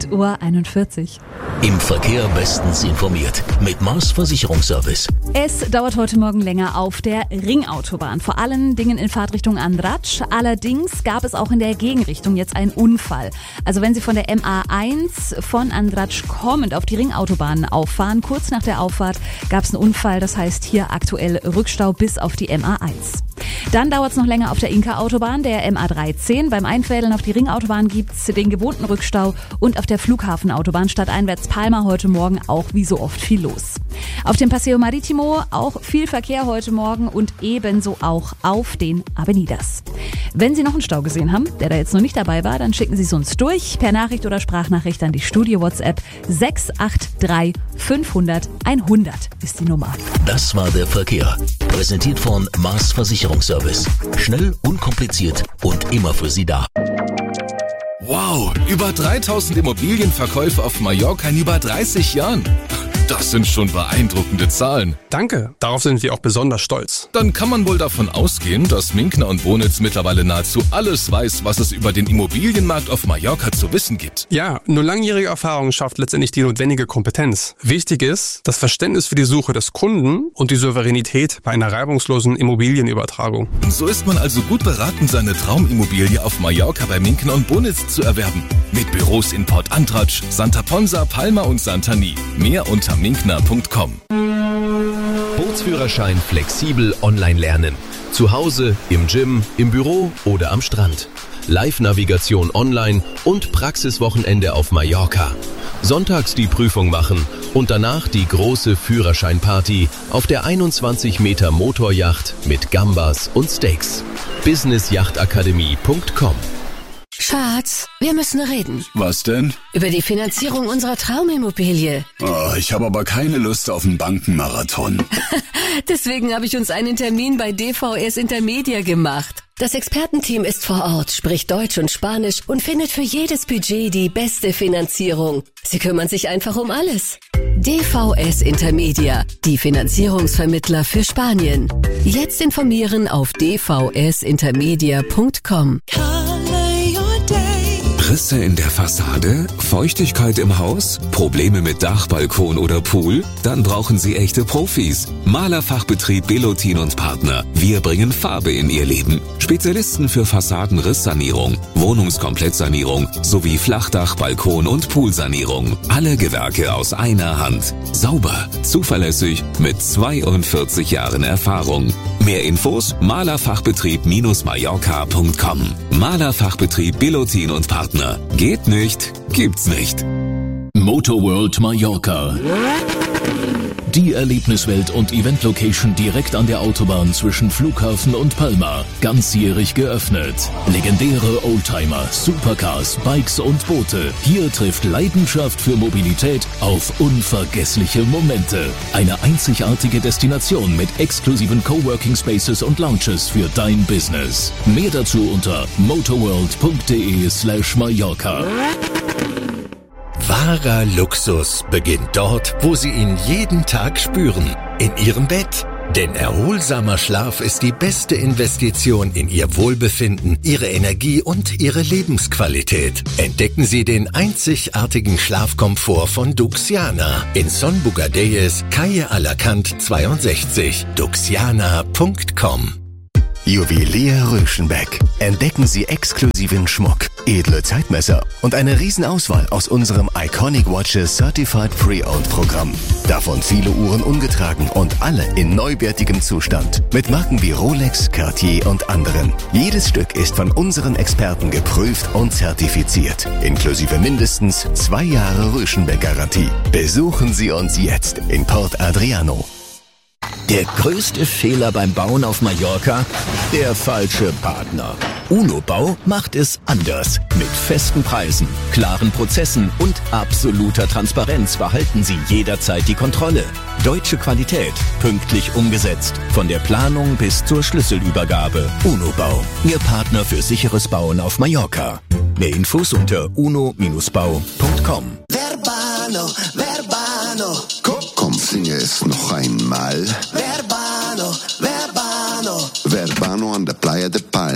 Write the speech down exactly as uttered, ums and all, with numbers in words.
acht Uhr einundvierzig. Im Verkehr bestens informiert mit Mars Versicherungsservice. Es dauert heute Morgen länger auf der Ringautobahn, vor allen Dingen in Fahrtrichtung Andratsch. Allerdings gab es auch in der Gegenrichtung jetzt einen Unfall. Also wenn Sie von der M A eins von Andratsch kommend auf die Ringautobahn auffahren, kurz nach der Auffahrt gab es einen Unfall. Das heißt hier aktuell Rückstau bis auf die M A eins. Dann dauert es noch länger auf der Inka-Autobahn, der M A dreizehn. Beim Einfädeln auf die Ringautobahn gibt es den gewohnten Rückstau und auf der Flughafenautobahn stadteinwärts Palma heute Morgen auch wie so oft viel los. Auf dem Paseo Maritimo auch viel Verkehr heute Morgen und ebenso auch auf den Avenidas. Wenn Sie noch einen Stau gesehen haben, der da jetzt noch nicht dabei war, dann schicken Sie es uns durch per Nachricht oder Sprachnachricht an die Studio-WhatsApp sechs acht drei fünfhundert einhundert ist die Nummer. Das war der Verkehr. Präsentiert von Mars Versicherungsservice. Schnell, unkompliziert und immer für Sie da. Wow, über dreitausend Immobilienverkäufe auf Mallorca in über dreißig Jahren. Das sind schon beeindruckende Zahlen. Danke, darauf sind wir auch besonders stolz. Dann kann man wohl davon ausgehen, dass Minkner und Bonitz mittlerweile nahezu alles weiß, was es über den Immobilienmarkt auf Mallorca zu wissen gibt. Ja, nur langjährige Erfahrung schafft letztendlich die notwendige Kompetenz. Wichtig ist das Verständnis für die Suche des Kunden und die Souveränität bei einer reibungslosen Immobilienübertragung. So ist man also gut beraten, seine Traumimmobilie auf Mallorca bei Minkner und Bonitz zu erwerben. Mit Büros in Port Andratsch, Santa Ponsa, Palma und Santani. Mehr unter minkner punkt com. Bootsführerschein flexibel online lernen. Zu Hause, im Gym, im Büro oder am Strand. Live-Navigation online und Praxiswochenende auf Mallorca. Sonntags die Prüfung machen und danach die große Führerscheinparty auf der einundzwanzig Meter Motoryacht mit Gambas und Steaks. business yacht akademie punkt com. Schatz, wir müssen reden. Was denn? Über die Finanzierung unserer Traumimmobilie. Oh, ich habe aber keine Lust auf einen Bankenmarathon. Deswegen habe ich uns einen Termin bei D V S Intermedia gemacht. Das Expertenteam ist vor Ort, spricht Deutsch und Spanisch und findet für jedes Budget die beste Finanzierung. Sie kümmern sich einfach um alles. D V S Intermedia, die Finanzierungsvermittler für Spanien. Jetzt informieren auf d v s intermedia punkt com. Risse in der Fassade? Feuchtigkeit im Haus? Probleme mit Dach, Balkon oder Pool? Dann brauchen Sie echte Profis. Malerfachbetrieb Belotin und Partner. Wir bringen Farbe in Ihr Leben. Spezialisten für Fassadenrisssanierung, Wohnungskomplettsanierung sowie Flachdach, Balkon und Poolsanierung. Alle Gewerke aus einer Hand. Sauber, zuverlässig, mit zweiundvierzig Jahren Erfahrung. Mehr Infos malerfachbetrieb Mallorca punkt com. Malerfachbetrieb Belotin und Partner. Geht nicht, gibt's nicht. Motorworld Mallorca. Die Erlebniswelt und Event-Location direkt an der Autobahn zwischen Flughafen und Palma. Ganzjährig geöffnet. Legendäre Oldtimer, Supercars, Bikes und Boote. Hier trifft Leidenschaft für Mobilität auf unvergessliche Momente. Eine einzigartige Destination mit exklusiven Coworking Spaces und Lounges für dein Business. Mehr dazu unter motorworld punkt de slash Mallorca. Wahrer Luxus beginnt dort, wo Sie ihn jeden Tag spüren. In Ihrem Bett. Denn erholsamer Schlaf ist die beste Investition in Ihr Wohlbefinden, Ihre Energie und Ihre Lebensqualität. Entdecken Sie den einzigartigen Schlafkomfort von Duxiana in Son Bugadeyes, Calle Alacant zweiundsechzig. duxiana punkt com. Juwelier Röschenbeck. Entdecken Sie exklusiven Schmuck, edle Zeitmesser und eine Riesenauswahl aus unserem Iconic Watches Certified Pre-Owned Programm. Davon viele Uhren ungetragen und alle in neuwertigem Zustand. Mit Marken wie Rolex, Cartier und anderen. Jedes Stück ist von unseren Experten geprüft und zertifiziert. Inklusive mindestens zwei Jahre Röschenbeck-Garantie. Besuchen Sie uns jetzt in Port Adriano. Der größte Fehler beim Bauen auf Mallorca? Der falsche Partner. UNOBAU macht es anders. Mit festen Preisen, klaren Prozessen und absoluter Transparenz behalten Sie jederzeit die Kontrolle. Deutsche Qualität, pünktlich umgesetzt. Von der Planung bis zur Schlüsselübergabe. UNOBAU, Ihr Partner für sicheres Bauen auf Mallorca. Mehr Infos unter uno Bindestrich bau punkt com. Verbano, Verbano. Komm, komm, singe es noch einmal. Verbano, Verbano. Verbano an der Playa de Palma.